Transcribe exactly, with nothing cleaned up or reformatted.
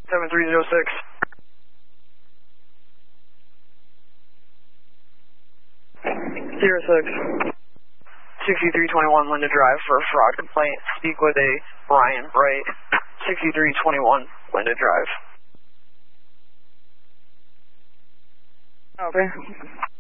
seven three zero six. Zero six. sixty-three twenty-one Linda Drive for a fraud complaint. Speak with a Brian Bright. sixty-three twenty-one Linda Drive. Okay.